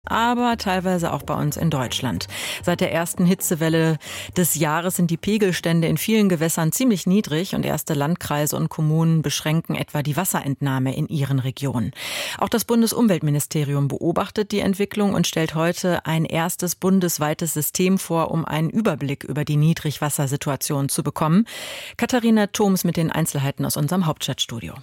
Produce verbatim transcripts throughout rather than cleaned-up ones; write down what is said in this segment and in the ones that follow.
aber teilweise auch bei uns in Deutschland. Seit der ersten Hitzewelle des Jahres sind die Pegelstände in vielen Gewässern ziemlich niedrig und erste Landkreise und Kommunen beschränken etwa die Wasserentnahme in ihren Regionen. Auch das Bundesumweltministerium beobachtet die Entwicklung und stellt heute ein erstes bundesweites System vor, um einen Überblick über die Niedrigwassersituation zu bekommen. Katharina Thoms mit den Einzelheiten aus unserem Hauptstadtstudio.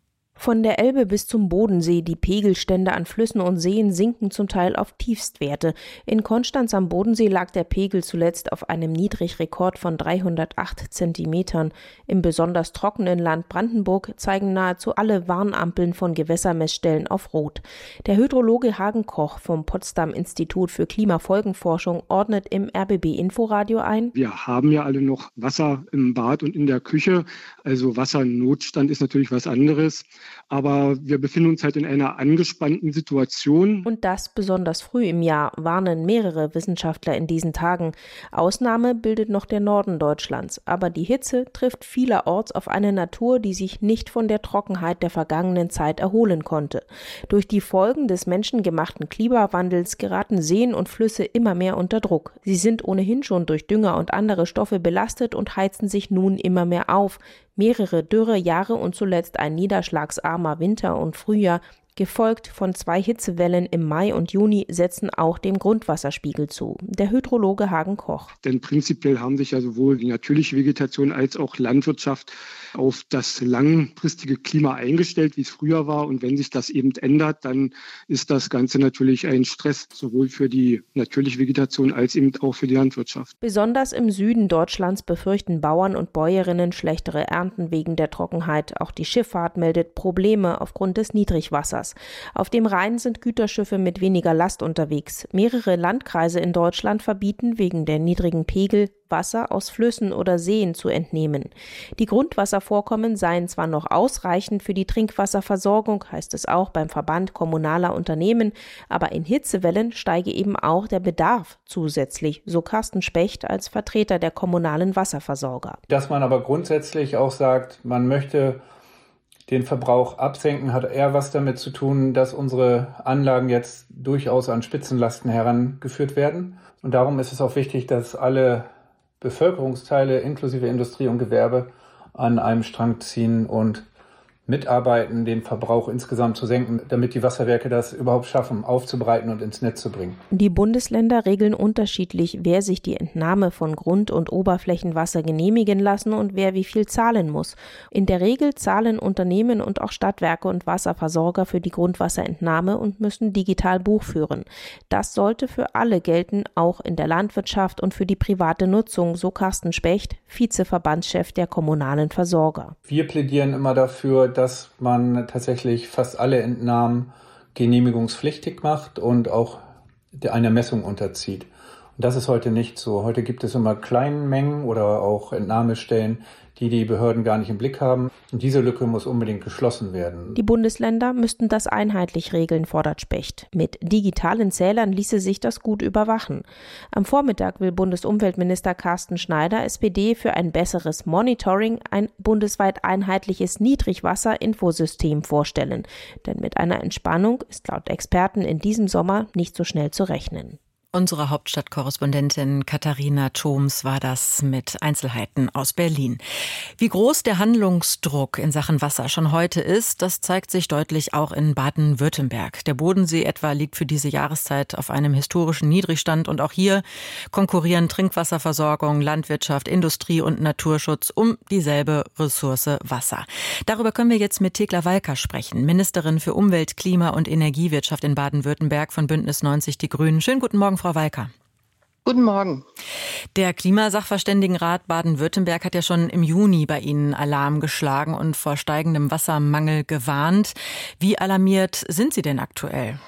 Von der Elbe bis zum Bodensee, die Pegelstände an Flüssen und Seen sinken zum Teil auf Tiefstwerte. In Konstanz am Bodensee lag der Pegel zuletzt auf einem Niedrigrekord von dreihundertacht Zentimetern. Im besonders trockenen Land Brandenburg zeigen nahezu alle Warnampeln von Gewässermessstellen auf Rot. Der Hydrologe Hagen Koch vom Potsdam Institut für Klimafolgenforschung ordnet im R B B Inforadio ein: Wir haben ja alle noch Wasser im Bad und in der Küche. Also Wassernotstand ist natürlich was anderes. Aber wir befinden uns halt in einer angespannten Situation. Und das besonders früh im Jahr, warnen mehrere Wissenschaftler in diesen Tagen. Ausnahme bildet noch der Norden Deutschlands. Aber die Hitze trifft vielerorts auf eine Natur, die sich nicht von der Trockenheit der vergangenen Zeit erholen konnte. Durch die Folgen des menschengemachten Klimawandels geraten Seen und Flüsse immer mehr unter Druck. Sie sind ohnehin schon durch Dünger und andere Stoffe belastet und heizen sich nun immer mehr auf. Mehrere Dürrejahre und zuletzt ein niederschlagsarmer Winter und Frühjahr, gefolgt von zwei Hitzewellen im Mai und Juni, setzen auch dem Grundwasserspiegel zu. Der Hydrologe Hagen Koch. Denn prinzipiell haben sich ja sowohl die natürliche Vegetation als auch Landwirtschaft auf das langfristige Klima eingestellt, wie es früher war. Und wenn sich das eben ändert, dann ist das Ganze natürlich ein Stress, sowohl für die natürliche Vegetation als eben auch für die Landwirtschaft. Besonders im Süden Deutschlands befürchten Bauern und Bäuerinnen schlechtere Ernten wegen der Trockenheit. Auch die Schifffahrt meldet Probleme aufgrund des Niedrigwassers. Auf dem Rhein sind Güterschiffe mit weniger Last unterwegs. Mehrere Landkreise in Deutschland verbieten wegen der niedrigen Pegel, Wasser aus Flüssen oder Seen zu entnehmen. Die Grundwasservorkommen seien zwar noch ausreichend für die Trinkwasserversorgung, heißt es auch beim Verband kommunaler Unternehmen, aber in Hitzewellen steige eben auch der Bedarf zusätzlich, so Carsten Specht als Vertreter der kommunalen Wasserversorger. Dass man aber grundsätzlich auch sagt, man möchte den Verbrauch absenken, hat eher was damit zu tun, dass unsere Anlagen jetzt durchaus an Spitzenlasten herangeführt werden. Und darum ist es auch wichtig, dass alle Bevölkerungsteile inklusive Industrie und Gewerbe an einem Strang ziehen und mitarbeiten, den Verbrauch insgesamt zu senken, damit die Wasserwerke das überhaupt schaffen, aufzubereiten und ins Netz zu bringen. Die Bundesländer regeln unterschiedlich, wer sich die Entnahme von Grund- und Oberflächenwasser genehmigen lassen und wer wie viel zahlen muss. In der Regel zahlen Unternehmen und auch Stadtwerke und Wasserversorger für die Grundwasserentnahme und müssen digital Buch führen. Das sollte für alle gelten, auch in der Landwirtschaft und für die private Nutzung, so Carsten Specht, Vizeverbandschef der kommunalen Versorger. Wir plädieren immer dafür, dass man tatsächlich fast alle Entnahmen genehmigungspflichtig macht und auch einer Messung unterzieht. Und das ist heute nicht so. Heute gibt es immer kleine Mengen oder auch Entnahmestellen, die die Behörden gar nicht im Blick haben. Und diese Lücke muss unbedingt geschlossen werden. Die Bundesländer müssten das einheitlich regeln, fordert Specht. Mit digitalen Zählern ließe sich das gut überwachen. Am Vormittag will Bundesumweltminister Carsten Schneider, S P D, für ein besseres Monitoring ein bundesweit einheitliches Niedrigwasser-Infosystem vorstellen. Denn mit einer Entspannung ist laut Experten in diesem Sommer nicht so schnell zu rechnen. Unsere Hauptstadtkorrespondentin Katharina Thoms war das mit Einzelheiten aus Berlin. Wie groß der Handlungsdruck in Sachen Wasser schon heute ist, das zeigt sich deutlich auch in Baden-Württemberg. Der Bodensee etwa liegt für diese Jahreszeit auf einem historischen Niedrigstand und auch hier konkurrieren Trinkwasserversorgung, Landwirtschaft, Industrie und Naturschutz um dieselbe Ressource Wasser. Darüber können wir jetzt mit Thekla Walker sprechen, Ministerin für Umwelt, Klima und Energiewirtschaft in Baden-Württemberg von Bündnis neunzig Die Grünen. Schönen guten Morgen, Frau Walker. Guten Morgen. Der Klimasachverständigenrat Baden-Württemberg hat ja schon im Juni bei Ihnen Alarm geschlagen und vor steigendem Wassermangel gewarnt. Wie alarmiert sind Sie denn aktuell?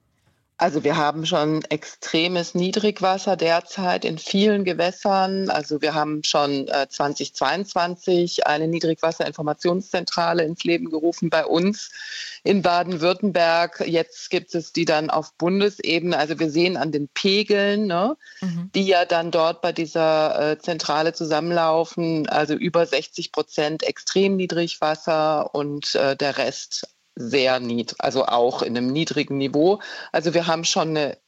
Also wir haben schon extremes Niedrigwasser derzeit in vielen Gewässern. Also wir haben schon äh, zweitausendzweiundzwanzig eine Niedrigwasserinformationszentrale ins Leben gerufen bei uns in Baden-Württemberg. Jetzt gibt es die dann auf Bundesebene. Also wir sehen an den Pegeln, ne, mhm. die ja dann dort bei dieser äh, Zentrale zusammenlaufen. Also über sechzig Prozent extrem Niedrigwasser und äh, der Rest sehr niedrig, also auch in einem niedrigen Niveau. Also wir haben schon eine